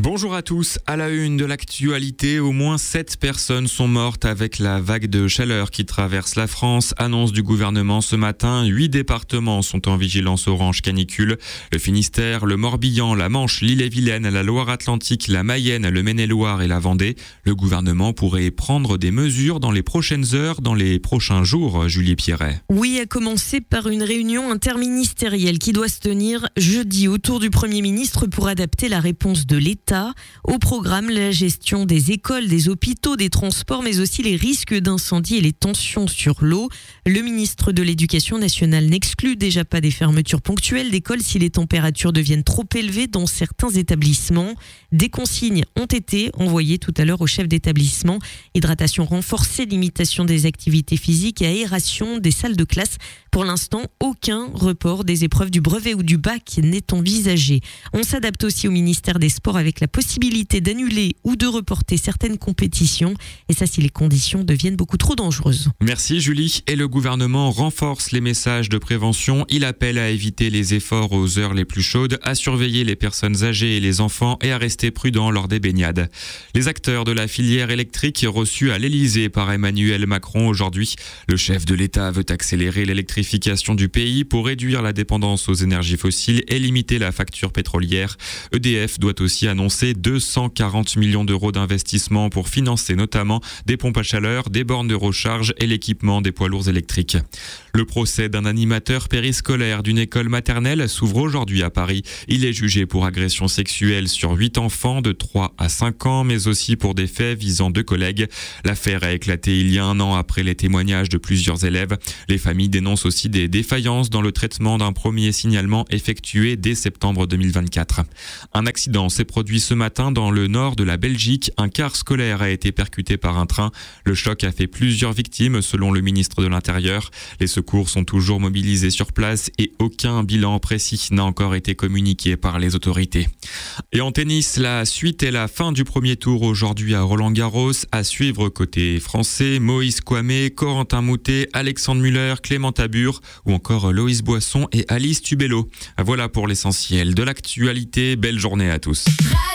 Bonjour à tous. À la une de l'actualité, au moins 7 personnes sont mortes avec la vague de chaleur qui traverse la France. Annonce du gouvernement ce matin. 8 départements sont en vigilance orange canicule. Le Finistère, le Morbihan, la Manche, l'Ille-et-Vilaine, la Loire-Atlantique, la Mayenne, le Maine-et-Loire et la Vendée. Le gouvernement pourrait prendre des mesures dans les prochaines heures, dans les prochains jours, Julie Pierret. Oui, à commencer par une réunion interministérielle qui doit se tenir jeudi autour du Premier ministre pour adapter la réponse de l'État. Au programme, la gestion des écoles, des hôpitaux, des transports, mais aussi les risques d'incendie et les tensions sur l'eau. Le ministre de l'Éducation nationale n'exclut déjà pas des fermetures ponctuelles d'écoles si les températures deviennent trop élevées dans certains établissements. Des consignes ont été envoyées tout à l'heure au chef d'établissement. Hydratation renforcée, limitation des activités physiques et aération des salles de classe. Pour l'instant, aucun report des épreuves du brevet ou du bac n'est envisagé. On s'adapte aussi au ministère des Sports avec la possibilité d'annuler ou de reporter certaines compétitions. Et ça, si les conditions deviennent beaucoup trop dangereuses. Merci Julie. Et le gouvernement renforce les messages de prévention. Il appelle à éviter les efforts aux heures les plus chaudes, à surveiller les personnes âgées et les enfants et à rester prudents lors des baignades. Les acteurs de la filière électrique reçus à l'Elysée par Emmanuel Macron aujourd'hui. Le chef de l'État veut accélérer l'électrification du pays pour réduire la dépendance aux énergies fossiles et limiter la facture pétrolière. EDF doit aussi annoncer 240 millions d'euros d'investissement pour financer notamment des pompes à chaleur, des bornes de recharge et l'équipement des poids lourds électriques. Le procès d'un animateur périscolaire d'une école maternelle s'ouvre aujourd'hui à Paris. Il est jugé pour agression sexuelle sur 8 enfants de 3 à 5 ans, mais aussi pour des faits visant 2 collègues. L'affaire a éclaté il y a 1 an après les témoignages de plusieurs élèves. Les familles dénoncent aussi des défaillances dans le traitement d'un premier signalement effectué dès septembre 2024. Un accident s'est produit ce matin dans le nord de la Belgique. Un car scolaire a été percuté par un train. Le choc a fait plusieurs victimes selon le ministre de l'Intérieur. Les secours sont toujours mobilisés sur place et aucun bilan précis n'a encore été communiqué par les autorités. Et en tennis, la suite et la fin du premier tour aujourd'hui à Roland-Garros. À suivre côté français, Moïse Kouamé, Corentin Moutet, Alexandre Müller, Clément Tabur ou encore Loïs Boisson et Alice Tubello. Voilà pour l'essentiel de l'actualité. Belle journée à tous.